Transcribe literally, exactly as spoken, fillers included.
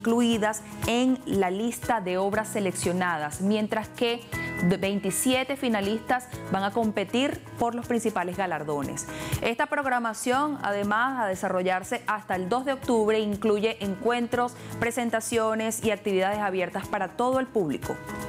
incluidas en la lista de obras seleccionadas, mientras que veintisiete finalistas van a competir por los principales galardones. Esta programación, además a desarrollarse hasta el dos de octubre, incluye encuentros, presentaciones y actividades abiertas para todo el público.